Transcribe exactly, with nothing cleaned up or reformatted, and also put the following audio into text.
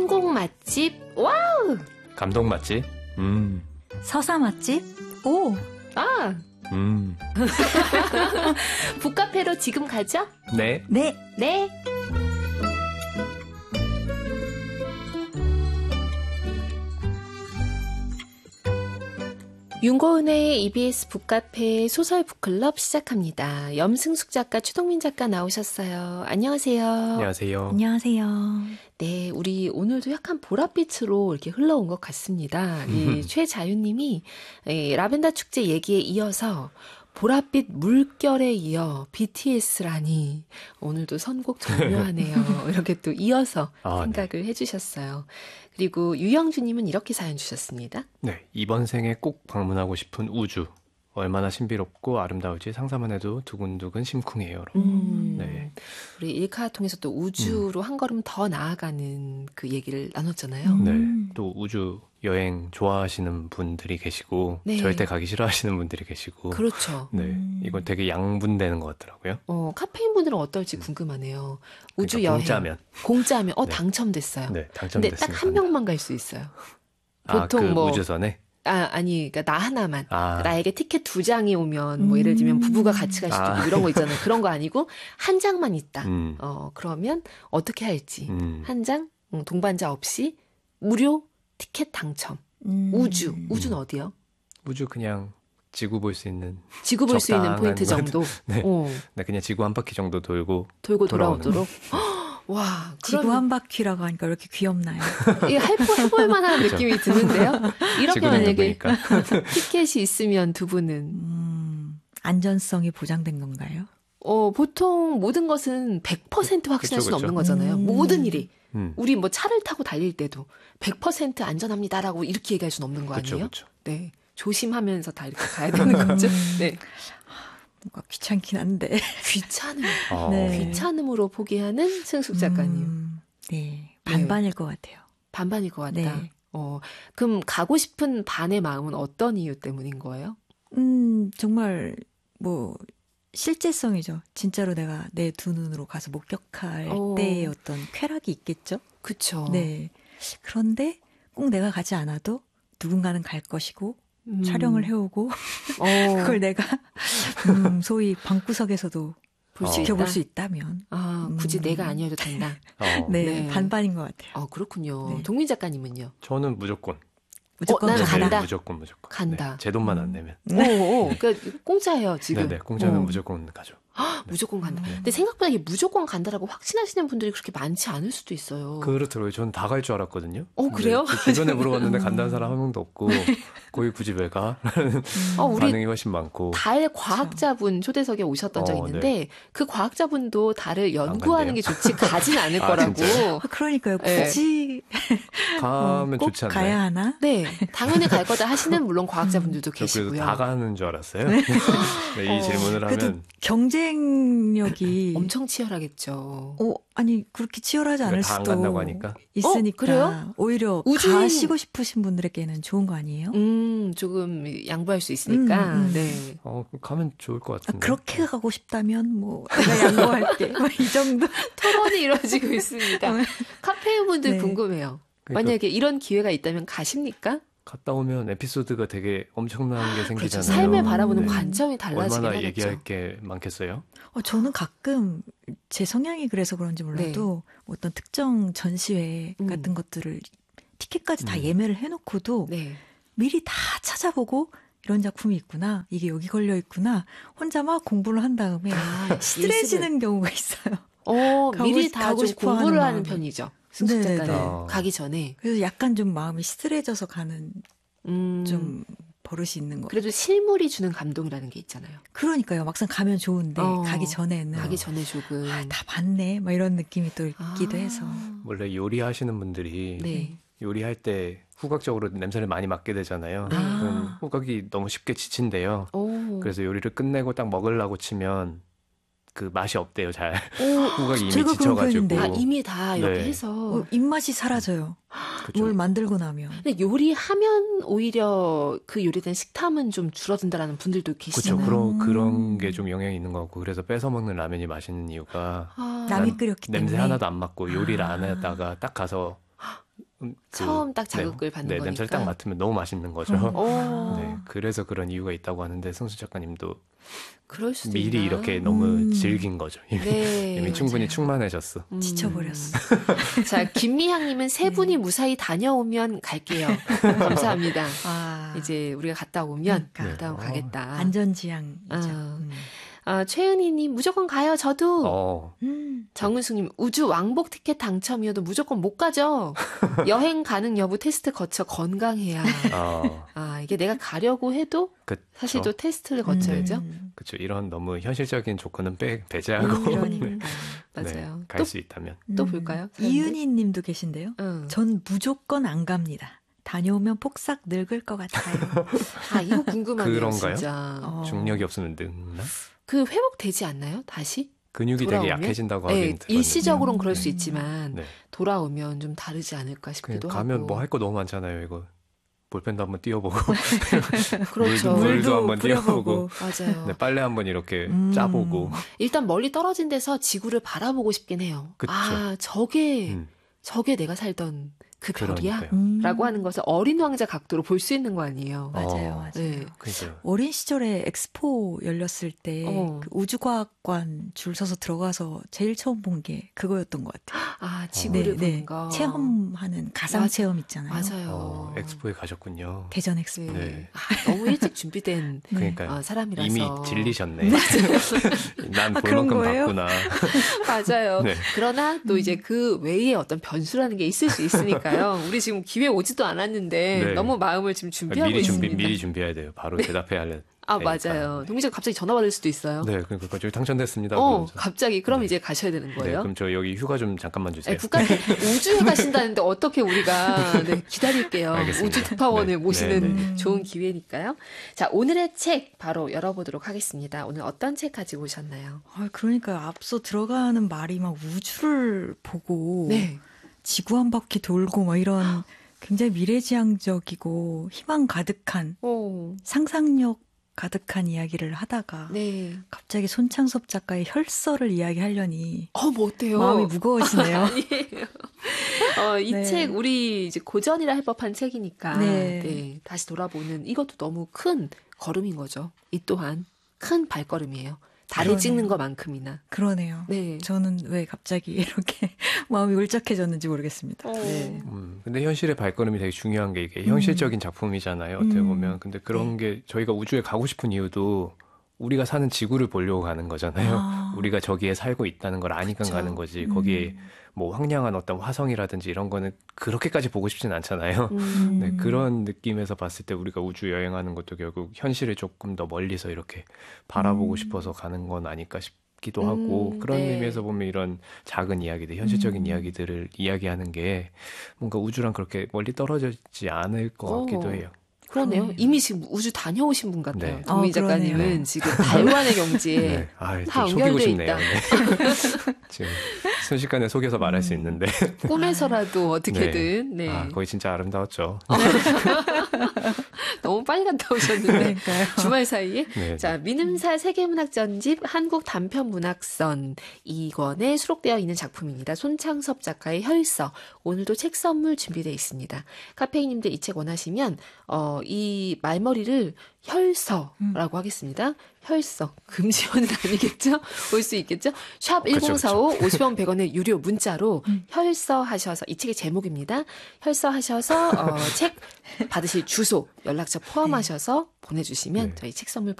성공 맛집. 와우. 감동 맛집. 음. 서사 맛집. 오. 아. 음. 북카페로 지금 가죠? 네. 네. 네. 윤고은의 이비에스 북카페 소설 북클럽 시작합니다. 염승숙 작가, 추동민 작가 나오셨어요. 안녕하세요. 안녕하세요. 안녕하세요. 네, 우리 오늘도 약간 보랏빛으로 이렇게 흘러온 것 같습니다. 이 최자윤님이 라벤더 축제 얘기에 이어서 보랏빛 물결에 이어 비티에스라니 오늘도 선곡 절묘하네요. 이렇게 또 이어서 아, 생각을 네. 해주셨어요. 그리고 유영주님은 이렇게 사연 주셨습니다. 네, 이번 생에 꼭 방문하고 싶은 우주. 얼마나 신비롭고 아름다울지 상상만 해도 두근두근 심쿵해요. 음, 네. 우리 일카 통해서 또 우주로 음. 한 걸음 더 나아가는 그 얘기를 나눴잖아요. 음. 네, 또 우주 여행 좋아하시는 분들이 계시고 네. 절대 가기 싫어하시는 분들이 계시고 그렇죠. 네, 음. 이건 되게 양분되는 것 같더라고요. 어, 카페인 분들은 어떨지 궁금하네요. 우주 그러니까 여행 공짜면 공짜면 어 네. 당첨됐어요. 네, 근데 당첨됐습니다. 딱 한 명만 갈 수 있어요. 아, 보통 그 뭐 우주선에? 아, 아니, 그러니까 나 하나만. 아. 나에게 티켓 두 장이 오면, 뭐, 음. 예를 들면 부부가 같이 갈 수도 있고, 아. 이런 거 있잖아요. 그런 거 아니고, 한 장만 있다. 음. 어, 그러면 어떻게 할지. 음. 한 장, 음, 동반자 없이, 무료 티켓 당첨. 음. 우주. 우주는 어디요? 우주 그냥 지구 볼 수 있는 지구 볼 수 있는 적당한 포인트 것. 정도. 네. 어, 네, 그냥 지구 한 바퀴 정도 돌고 돌고 돌아오는 돌아오도록. 와, 지구 그러면 한 바퀴라고 하니까 왜 이렇게 귀엽나요? 이게 해볼, 해볼 만한 그렇죠. 느낌이 드는데요. 이렇게 지구는 만약에 누구니까. 티켓이 있으면 두 분은 음, 안전성이 보장된 건가요? 어, 보통 모든 것은 백 퍼센트 확신할 그쵸, 수는 그쵸. 없는 거잖아요. 음. 모든 일이. 음. 우리 뭐 차를 타고 달릴 때도 백 퍼센트 안전합니다라고 이렇게 얘기할 수는 없는 거 그쵸, 아니에요? 그쵸. 네. 조심하면서 다 이렇게 가야 되는 거죠. 네. 뭔가 귀찮긴 한데. 귀찮음. 어. 네. 귀찮음으로 포기하는 승숙 작가님. 음, 네. 반반일 것 같아요. 반반일 것 같다. 네. 어, 그럼 가고 싶은 반의 마음은 어떤 이유 때문인 거예요? 음, 정말, 뭐, 실제성이죠. 진짜로 내가 내 두 눈으로 가서 목격할 어. 때의 어떤 쾌락이 있겠죠? 그쵸. 네. 그런데 꼭 내가 가지 않아도 누군가는 갈 것이고, 음. 촬영을 해오고, 어, 그걸 내가, 음, 소위 방구석에서도 볼 수 지켜볼 있다? 수 있다면. 아, 굳이 음. 내가 아니어도 된다. 어. 네, 네. 반반인 것 같아요. 어, 그렇군요. 네. 동민 작가님은요? 저는 무조건. 무조건 어, 나는 간다. 간다. 무조건 무조건. 간다. 네, 제 돈만 안 음. 내면. 오, 오, 그러니까 공짜예요, 지금. 네네, 공짜면 어. 무조건 가죠. 무조건 간다. 음. 근데 생각보다 이게 무조건 간다라고 확신하시는 분들이 그렇게 많지 않을 수도 있어요. 그렇더라고요. 저는 다 갈 줄 알았거든요. 어, 그래요? 근데 제 주변에 물어봤는데 간다는 사람 한 명도 없고 거기 굳이 왜 가? 어, 우리 반응이 훨씬 많고. 달 과학자분 초대석에 오셨던 적 어, 있는데 네. 그 과학자분도 달을 연구하는 게 간대요? 좋지 가진 않을 아, 거라고. 진짜요? 아, 그러니까요. 네. 굳이 가면 어, 꼭 좋지 않나요? 가야 하나? 네, 당연히 갈 거다 하시는 물론 과학자분들도 저 그래서 계시고요. 다 가는 줄 알았어요. 네, 이 어, 질문을 그래도 하면 경쟁력이 엄청 치열하겠죠. 어, 아니 그렇게 치열하지 않을 다안 수도 간다고 하니까. 있으니까 어, 그래요? 오히려 우주인- 가시고 싶으신 분들에게는 좋은 거 아니에요? 음, 조금 양보할 수 있으니까. 음, 음. 네. 어, 가면 좋을 것 아, 같은데. 그렇게 가고 싶다면 뭐 내가 양보할게. 뭐 이 정도. 토론이 이루어지고 있습니다. 카페인 분들 네. 궁금해요. 그러니까 만약에 이런 기회가 있다면 가십니까? 갔다 오면 에피소드가 되게 엄청난 게 그렇죠. 생기잖아요. 삶을 바라보는 네. 관점이 달라지긴 얼마나 하겠죠. 얘기할 게 많겠어요? 어, 저는 가끔 제 성향이 그래서 그런지 몰라도 어떤 특정 전시회 음. 같은 것들을 티켓까지 다 음. 예매를 해놓고도 네. 미리 다 찾아보고 이런 작품이 있구나, 이게 여기 걸려 있구나, 혼자 막 공부를 한 다음에 아, 시들해지는 경우가 있어요. 어, 가고 미리 싶- 다 가고 좀 싶어 하는 공부를 하는 마음이. 편이죠. 승숙 네네네. 작가는 어. 가기 전에. 그래서 약간 좀 마음이 시들해져서 가는 음, 좀 버릇이 있는 거. 그래도 실물이 주는 감동이라는 게 있잖아요. 그러니까요. 막상 가면 좋은데 어. 가기 전에는 가기 전에 조금. 아, 다 봤네, 막 이런 느낌이 또 있기도 아. 해서. 원래 요리하시는 분들이 네. 요리할 때 후각적으로 냄새를 많이 맡게 되잖아요. 네. 그럼 후각이 너무 쉽게 지친대요. 오. 그래서 요리를 끝내고 딱 먹으려고 치면 그 맛이 없대요, 잘. 오. 후각이 이미 제가 그런 지쳐가지고. 편인데. 아, 이미 다 이렇게 네. 해서. 어, 입맛이 사라져요. 그쵸. 뭘 만들고 나면. 근데 요리하면 오히려 그 요리에 대한 식탐은 좀 줄어든다라는 분들도 그쵸. 계시잖아요. 그런, 그런 게 좀 영향이 있는 것 같고. 그래서 뺏어 먹는 라면이 맛있는 이유가 아, 남이 난 끓였기 냄새 때문에. 하나도 안 맡고 요리를 안 아. 하다가 딱 가서 음, 그, 처음 딱 자극을 네, 받는 네, 거니까. 냄새를 딱 맡으면 너무 맛있는 거죠. 오. 네, 그래서 그런 이유가 있다고 하는데 성수 작가님도 그럴 수도 미리 있나? 이렇게 너무 음. 즐긴 거죠. 이미, 네, 이미 충분히 맞아요. 충만해졌어. 음. 지쳐버렸어. 자, 김미향님은 세 분이 네. 무사히 다녀오면 갈게요. 감사합니다. 아, 이제 우리가 갔다 오면 그러니까. 그다음 네. 가겠다. 안전지향이죠. 아. 음. 아, 최은희님 무조건 가요. 저도. 어, 음. 정은숙님 우주 왕복 티켓 당첨이어도 무조건 못 가죠. 여행 가능 여부 테스트 거쳐 건강해야. 어, 아, 이게 내가 가려고 해도 그쵸. 사실 또 테스트를 거쳐야죠. 음. 그쵸. 이런 너무 현실적인 조건은 빼, 배제하고 음, 그러니까. 맞아요. 갈 수 있다면. 또 음. 볼까요? 사연들? 이은희 님도 계신데요. 응. 전 무조건 안 갑니다. 다녀오면 폭삭 늙을 것 같아요. 아, 이거 궁금하네요. 그런가요? 진짜. 어. 중력이 없으면 늙나? 그 회복되지 않나요? 다시? 근육이 돌아오면? 되게 약해진다고 네, 하긴 들었는데. 일시적으로는 그럴 네. 수 있지만 네. 돌아오면 좀 다르지 않을까 그냥 싶기도 가면 하고. 뭐 할 거 너무 많잖아요. 이거 볼펜도 한번 띄워보고 그렇죠. 물도, 물도 물도 한번 띄워보고 뿌려보고. 맞아요. 네, 빨래 한번 이렇게 음. 짜보고 일단 멀리 떨어진 데서 지구를 바라보고 싶긴 해요. 그쵸. 아, 저게 음, 저게 내가 살던 그 별이야? 그러니까요. 음. 라고 하는 것을 어린 왕자 각도로 볼 수 있는 거 아니에요. 맞아요, 어. 맞아요. 네. 그러니까요. 어린 시절에 엑스포 열렸을 때 어. 그 우주과학관 줄 서서 들어가서 제일 처음 본 게 그거였던 것 같아요. 아, 지구를 네, 보는 네. 거. 체험하는 가상 맞아. 체험 있잖아요. 맞아요. 어, 엑스포에 가셨군요. 대전 엑스포. 네. 네. 아, 너무 일찍 준비된 네. 그러니까요. 어, 사람이라서. 이미 질리셨네. 난 아, 볼 그런 만큼 거예요? 봤구나. 맞아요. 네. 그러나 또 이제 그 외에 어떤 변수라는 게 있을 수 있으니까요. 우리 지금 기회 오지도 않았는데 네. 너무 마음을 지금 준비하고 미리 준비 있습니다. 미리 준비해야 돼요. 바로 대답해야 하는. 아, 되니까. 맞아요. 동기자 갑자기 전화 받을 수도 있어요. 네, 그러니까 저기 당첨됐습니다. 어, 그러면서. 갑자기 그럼 네. 이제 가셔야 되는 네, 거예요. 그럼 저 여기 휴가 좀 잠깐만 주세요. 네, 국가 우주에 가신다는데 어떻게 우리가 네, 기다릴게요. 알겠습니다. 우주 특파원을 네, 모시는 네, 네. 좋은 기회니까요. 자, 오늘의 책 바로 열어보도록 하겠습니다. 오늘 어떤 책 가지고 오셨나요? 아, 그러니까 앞서 들어가는 말이 막 우주를 보고 네. 지구 한 바퀴 돌고 막 이런 굉장히 미래지향적이고 희망 가득한 오, 상상력 가득한 이야기를 하다가 네. 갑자기 손창섭 작가의 혈서를 이야기하려니 어, 뭐 어때요? 마음이 무거워지네요. 아니에요. 어, 이 네. 책 우리 이제 고전이라 할 법한 책이니까 네. 네, 다시 돌아보는 이것도 너무 큰 걸음인 거죠. 이 또한 큰 발걸음이에요. 다리 그러네요. 찍는 것만큼이나. 그러네요. 네. 저는 왜 갑자기 이렇게 마음이 울적해졌는지 모르겠습니다. 어. 네. 음, 근데 현실의 발걸음이 되게 중요한 게 이게 현실적인 작품이잖아요. 어떻게 음. 보면. 근데 그런 게 저희가 우주에 가고 싶은 이유도 우리가 사는 지구를 보려고 가는 거잖아요. 아. 우리가 저기에 살고 있다는 걸 아니까 그쵸. 가는 거지. 음. 거기에 뭐 황량한 어떤 화성이라든지 이런 거는 그렇게까지 보고 싶진 않잖아요. 음. 네, 그런 느낌에서 봤을 때 우리가 우주 여행하는 것도 결국 현실을 조금 더 멀리서 이렇게 바라보고 음. 싶어서 가는 건 아닐까 싶기도 하고 음, 그런 네. 의미에서 보면 이런 작은 이야기들, 현실적인 음. 이야기들을 이야기하는 게 뭔가 우주랑 그렇게 멀리 떨어지지 않을 것 같기도 어. 해요. 그러네요. 그러네요. 이미 지금 우주 다녀오신 분 같아요. 네. 동민 아, 작가님은 그러네요. 지금 달관의 경지에 네. 아, 다 좀 속이고 연결돼 싶네요. 있다. 네. 지금 순식간에 속여서 말할 수 음. 있는데. 꿈에서라도 어떻게든 네. 아, 거기 진짜 아름다웠죠. 너무 빨리 갔다 오셨는데 그러니까요. 주말 사이에 네. 자 민음사 세계문학 전집 한국 단편문학선 이 권에 수록되어 있는 작품입니다. 손창섭 작가의 혈서. 오늘도 책 선물 준비되어 있습니다. 카페이님들 이 책 원하시면 어, 이 말머리를 혈서라고 음. 하겠습니다. 혈서. 금지어는 아니겠죠? 올 수 있겠죠? 샵 그쵸, 일공사오 오십 원 백 원의 유료 문자로 음. 혈서 하셔서 이 책의 제목입니다. 혈서 하셔서 어, 책 받으실 주소, 연락처 포함하셔서 보내주시면 네. 저희 책 선물